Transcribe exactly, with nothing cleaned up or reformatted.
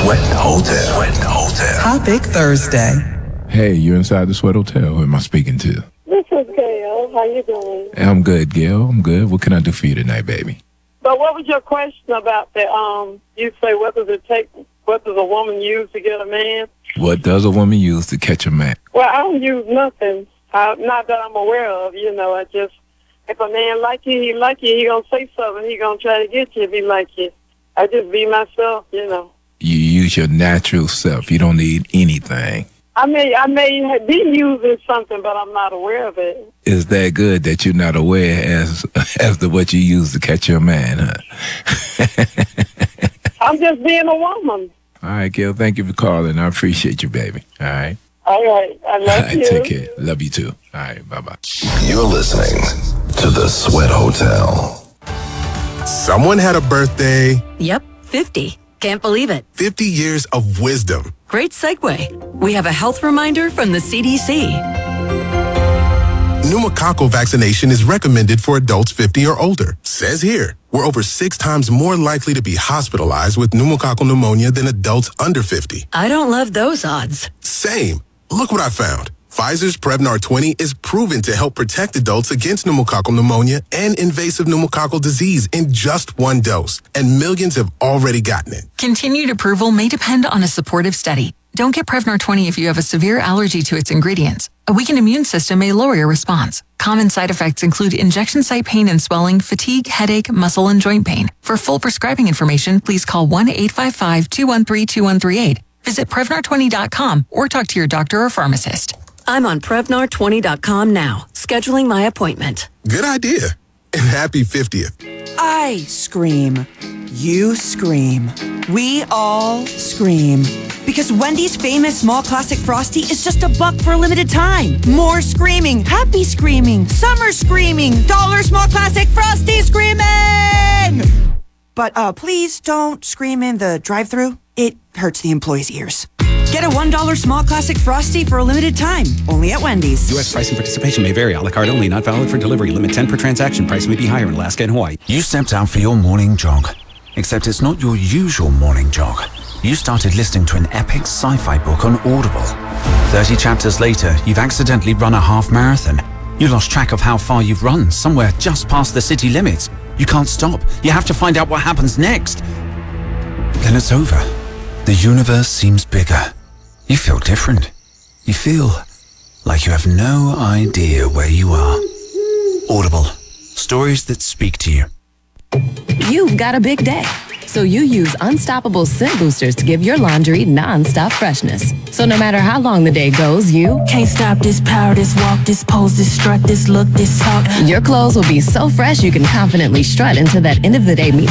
Sweat Hotel. Sweat Hotel. Topic Thursday. Hey, you're inside the Sweat Hotel. Who am I speaking to? This is Gail. How you doing? I'm good, Gail. I'm good. What can I do for you tonight, baby? So what was your question about the, um, you say what does it take, what does a woman use to get a man? What does a woman use to catch a man? Well, I don't use nothing. Uh, not that I'm aware of, you know. I just, if a man like you, he like you, he gonna say something. He gonna try to get you if he like you. I just be myself, you know. You use your natural self. You don't need anything. I may, I may be using something, but I'm not aware of it. Is that good that you're not aware as as to what you use to catch your man, huh? I'm just being a woman. All right, Gail. Thank you for calling. I appreciate you, baby. All right. All right. I love All right, you. take care. Love you too. All right. Bye bye. You're listening to the Sweat Hotel. Someone had a birthday. Yep, fifty. Can't believe it. fifty years of wisdom. Great segue. We have a health reminder from the C D C. Pneumococcal vaccination is recommended for adults fifty or older. Says here, we're over six times more likely to be hospitalized with pneumococcal pneumonia than adults under fifty. I don't love those odds. Same. Look what I found. Pfizer's Prevnar twenty is proven to help protect adults against pneumococcal pneumonia and invasive pneumococcal disease in just one dose, and millions have already gotten it. Continued approval may depend on a supportive study. Don't get Prevnar twenty if you have a severe allergy to its ingredients. A weakened immune system may lower your response. Common side effects include injection site pain and swelling, fatigue, headache, muscle, and joint pain. For full prescribing information, please call one eight five five, two one three, two one three eight. Visit Prevnar twenty dot com or talk to your doctor or pharmacist. I'm on Prevnar twenty dot com now, scheduling my appointment. Good idea. And happy fiftieth. I scream. You scream. We all scream. Because Wendy's famous small classic Frosty is just a buck for a limited time. More screaming, happy screaming, summer screaming, dollar small classic Frosty screaming! But uh, please don't scream in the drive-thru. It hurts the employees' ears. Get a one dollar small classic Frosty for a limited time, only at Wendy's. U S price and participation may vary. A la carte only, not valid for delivery. Limit ten per transaction. Price may be higher in Alaska and Hawaii. You stepped out for your morning jog. Except it's not your usual morning jog. You started listening to an epic sci-fi book on Audible. thirty chapters later, you've accidentally run a half marathon. You lost track of how far you've run, somewhere just past the city limits. You can't stop. You have to find out what happens next. Then it's over. The universe seems bigger. You feel different. You feel like you have no idea where you are. Audible. Stories that speak to you. You've got a big day, so you use Unstoppable Scent Boosters to give your laundry non-stop freshness. So no matter how long the day goes, you can't stop this power, this walk, this pose, this strut, this look, this talk. Your clothes will be so fresh you can confidently strut into that end of the day meeting.